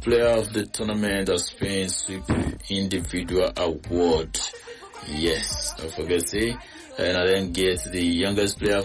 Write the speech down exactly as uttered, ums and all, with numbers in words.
player of the tournament of Spain Sweep Individual Award. Yes, don't forget, say, and I then get the youngest player